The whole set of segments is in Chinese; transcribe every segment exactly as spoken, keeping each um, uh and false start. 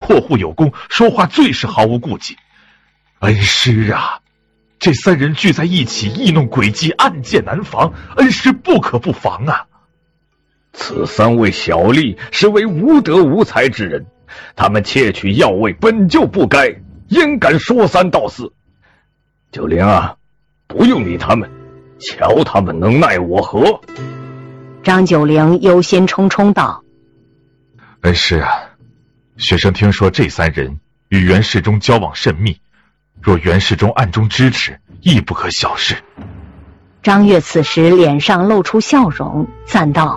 破户有功，说话最是毫无顾忌。恩师啊，这三人聚在一起，议弄诡计，暗箭难防，恩师不可不防啊！ 此三位小吏实为无德无才之人，他们窃取要位本就不该，焉敢说三道四？九龄啊，不用理他们，瞧他们能奈我何？ 张九龄忧心忡忡道： 恩师啊，学生听说这三人与袁世忠交往甚密，若袁世忠暗中支持，亦不可小视。 张悦此时脸上露出笑容，赞道：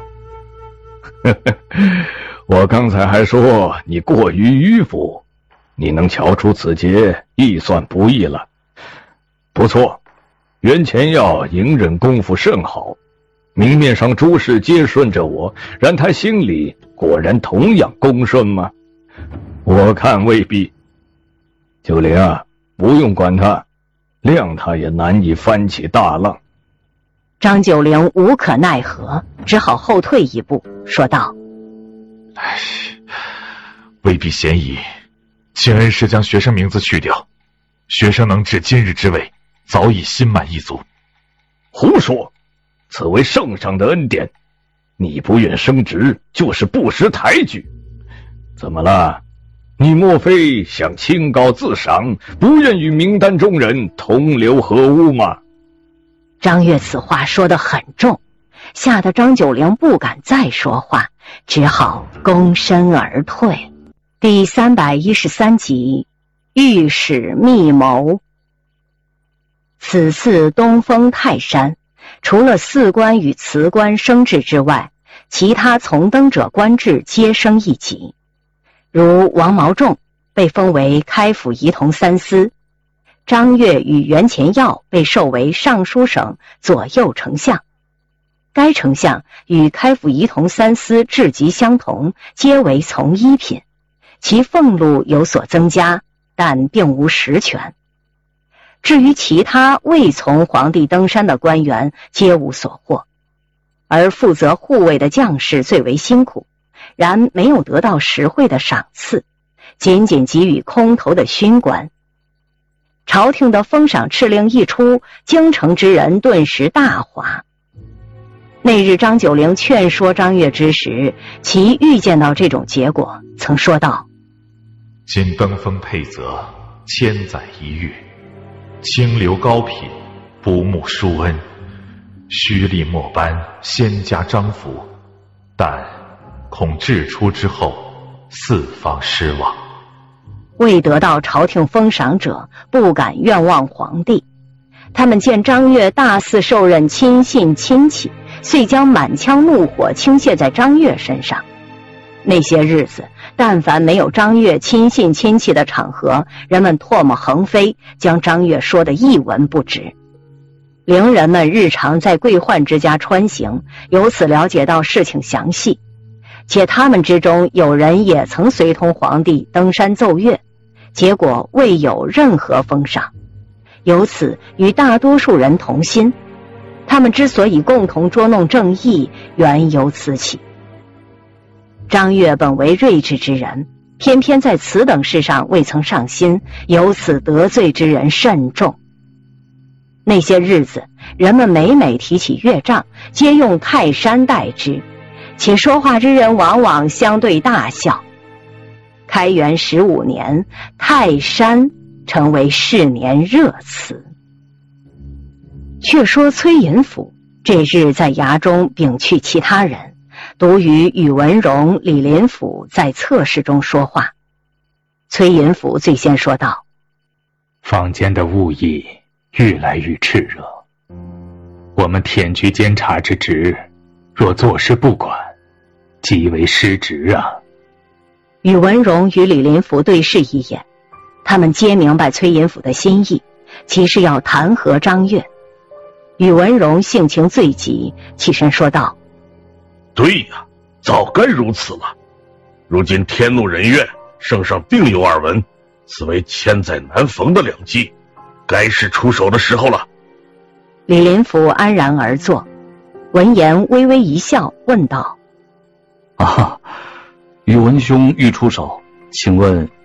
我刚才还说你过于迂腐，你能瞧出此节，亦算不易了。不错，袁前耀隐忍功夫甚好，明面上诸事皆顺着我，然他心里果然同样恭顺吗？我看未必。九龄啊，不用管他，谅他也难以翻起大浪。 张九龄无可奈何，只好后退一步，说道： 唉，未必嫌疑，请恩师将学生名字去掉，学生能至今日之位，早已心满意足。 胡说，此为圣上的恩典，你不愿升职，就是不识抬举。怎么了？你莫非想清高自赏，不愿与名单中人同流合污吗？ 张悦此话说得很重，吓得张九龄不敢再说话，只好躬身而退。第三百一十三集，御史密谋。此次东封泰山，除了寺官与祠官升制之外，其他从登者官制皆升一级。如王毛仲被封为开府仪同三司，张悦与袁前耀被授为尚书省左右丞相。该丞相与开府仪同三司制级相同，皆为从一品，其俸禄有所增加，但并无实权。至于其他未从皇帝登山的官员，皆无所获。而负责护卫的将士最为辛苦，然没有得到实惠的赏赐，仅仅给予空头的勋官。朝廷的封赏敕令一出，京城之人顿时大哗。那日张九龄劝说张悦之时，其预见到这种结果，曾说道： 今登封配泽，千载一遇，清流高品，不慕殊恩，虚力末班，先加章符，但恐制出之后，四方失望。 未得到朝廷封赏者，不敢愿望皇帝。他们见张悦大肆受任亲信亲戚，遂将满腔怒火倾泻在张悦身上。那些日子，但凡没有张悦亲信亲戚的场合，人们唾沫横飞，将张悦说得一文不值。伶人们日常在贵宦之家穿行，由此了解到事情详细，且他们之中有人也曾随同皇帝登山奏乐，结果未有任何封赏，由此与大多数人同心。他们之所以共同捉弄正义，原由此起。张悦本为睿智之人，偏偏在此等事上未曾上心，由此得罪之人甚众。那些日子，人们每每提起岳丈，皆用泰山代之，且说话之人往往相对大笑。开元十五年，泰山成为是年热词。却说崔寅甫这日在衙中摒去其他人，独与宇文荣、李林甫在侧室中说话。崔寅甫最先说道： 坊间的物议愈来愈炽热，我们舔局监察之职，若坐视不管，极为失职啊。 宇文荣与李林甫对视一眼，他们皆明白崔寅甫的心意，其是要弹劾张悦。宇文荣性情最急，起身说道： 对呀，早该如此了。如今天怒人怨，圣上定有耳闻，此为千载难逢的良机，该是出手的时候了。 李林甫安然而坐，闻言微微一笑，问道： 啊，宇文兄欲出手，请问